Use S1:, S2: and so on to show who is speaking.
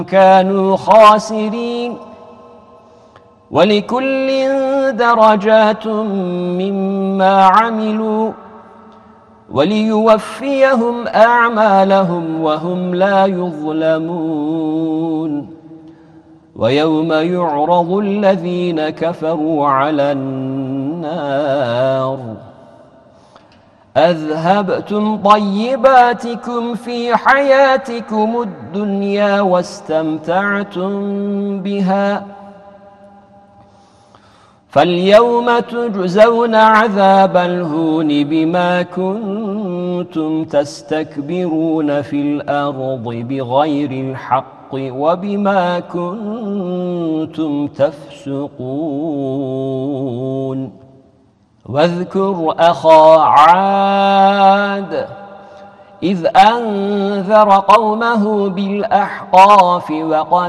S1: كانوا خاسرين ولكل درجات مما عملوا وليوفيهم أعمالهم وهم لا يظلمون ويوم يعرض الذين كفروا على النار أذهبتم طيباتكم في حياتكم الدنيا واستمتعتم بها فاليوم تجزون عذاب الهون بما كنتم تستكبرون في الأرض بغير الحق وبما كنتم تفسقون واذكر أخا عاد إذ أنذر قومه بالأحقاف وقد